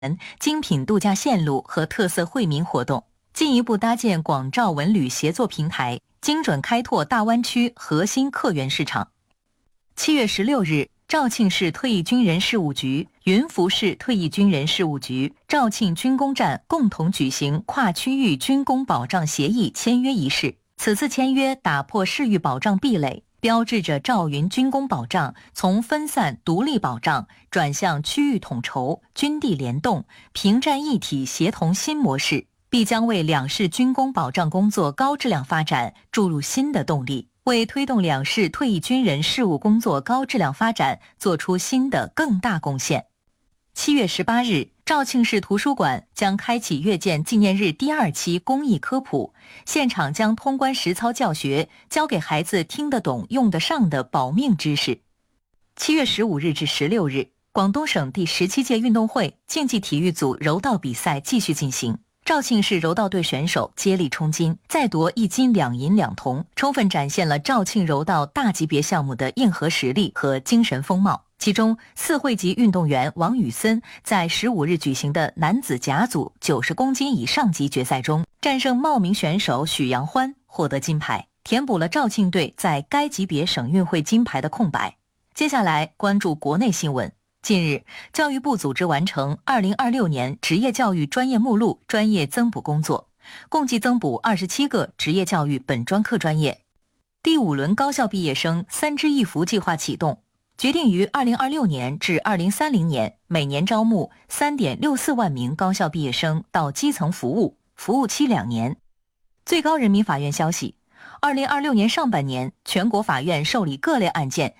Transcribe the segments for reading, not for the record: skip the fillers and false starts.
精品度假线路和特色惠民活动，进一步搭建广肇文旅协作平台，精准开拓大湾区核心客源市场。7月16日，肇庆市退役军人事务局、云浮市退役军人事务局、肇庆军工站共同举行跨区域军工保障协议签约仪式。此次签约打破市域保障壁垒，标志着肇云军工保障从分散独立保障转向区域统筹、军地联动、平战一体协同新模式，必将为两市军工保障工作高质量发展注入新的动力，为推动两市退役军人事务工作高质量发展做出新的更大贡献。7月18日，肇庆市图书馆将开启阅建纪念日第2期公益科普，现场将通关实操教学，教给孩子听得懂、用得上的保命知识。7月15日至16日，广东省第17届运动会竞技体育组柔道比赛继续进行。肇庆市柔道队选手接力冲金，再夺1金2银2铜，充分展现了肇庆柔道大级别项目的硬核实力和精神风貌。其中4会级运动员王宇森在15日举行的男子甲组90公斤以上级决赛中，战胜茂名选手许阳欢，获得金牌，填补了肇庆队在该级别省运会金牌的空白。接下来关注国内新闻。近日，教育部组织完成2026年职业教育专业目录专业增补工作，共计增补27个职业教育本专科专业。第5轮高校毕业生3支1扶计划启动，决定于2026年至2030年每年招募3.64万名高校毕业生到基层服务，服务期2年。最高人民法院消息，2026年上半年全国法院受理各类案件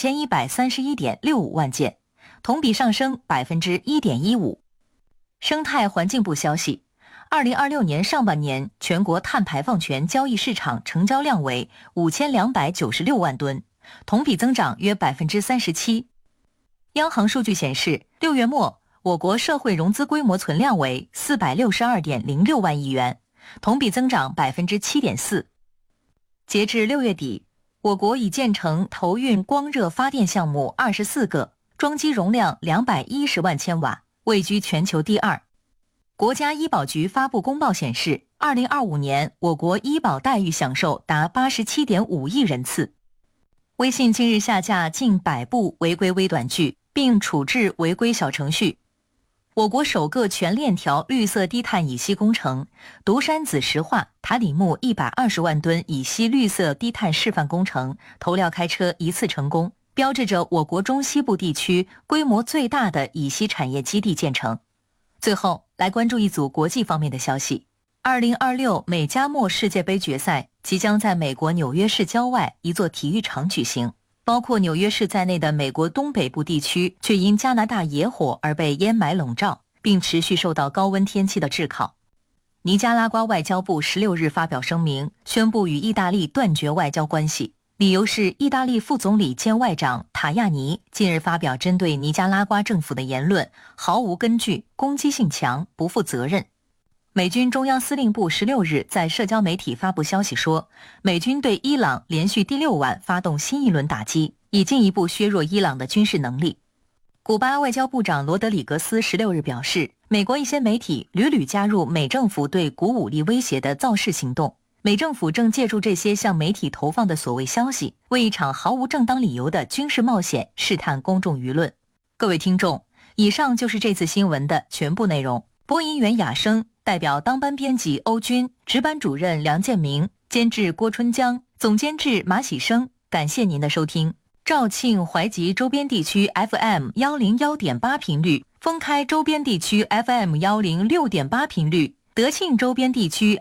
2131.65万件，同比上升1.15%。生态环境部消息，2026年上半年全国碳排放权交易市场成交量为5296万吨，同比增长约37%。央行数据显示，6月末我国社会融资规模存量为462.06万亿元，同比增长7.4%。截至6月底，我国已建成投运光热发电项目24个，装机容量210万千瓦，位居全球第2。国家医保局发布公报显示，2025年我国医保待遇享受达87.5亿人次。微信近日下架近100部违规微短剧，并处置违规小程序。我国首个全链条绿色低碳乙烯工程独山子石化塔里木120万吨乙烯绿色低碳示范工程投料开车一次成功，标志着我国中西部地区规模最大的乙烯产业基地建成。最后来关注一组国际方面的消息。2026美加墨世界杯决赛即将在美国纽约市郊外一座体育场举行，包括纽约市在内的美国东北部地区却因加拿大野火而被烟霾笼罩，并持续受到高温天气的炙烤。尼加拉瓜外交部16日发表声明，宣布与意大利断绝外交关系，理由是意大利副总理兼外长塔亚尼近日发表针对尼加拉瓜政府的言论毫无根据、攻击性强、不负责任。美军中央司令部16日在社交媒体发布消息说，美军对伊朗连续第6晚发动新一轮打击，以进一步削弱伊朗的军事能力。古巴外交部长罗德里格斯16日表示，美国一些媒体屡屡加入美政府对古武力威胁的造势行动，美政府正借助这些向媒体投放的所谓消息，为一场毫无正当理由的军事冒险试探公众舆论。各位听众，以上就是这次新闻的全部内容。播音员雅生，代表当班编辑欧军，值班主任梁建明，监制郭春江，总监制马喜生。感谢您的收听。肇庆怀集周边地区 FM101.8 频率，封开周边地区 FM106.8 频率，德庆周边地区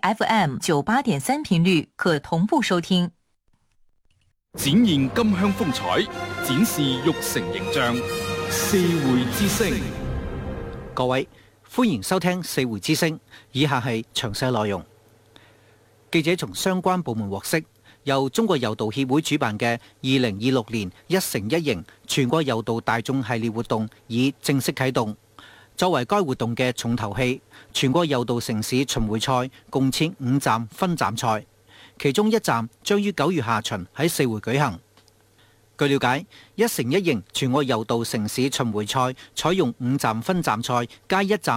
FM98.3 頻率可同步收聽。 展現金鄉風采，展示玉成形象。四會之聲， 各位歡迎收聽四會之聲，以下係詳細內容。記者從相關部門獲悉，由中國柔道協會主辦嘅2026年一城一營全國柔道大眾系列活動已正式啟動。作為該活動嘅重頭戲，全國柔道城市巡迴賽共設5站分站賽，其中1站將於9月下旬喺四會舉行。 據了解，一城一營全國柔道城市巡迴賽採用5站分站賽，加1站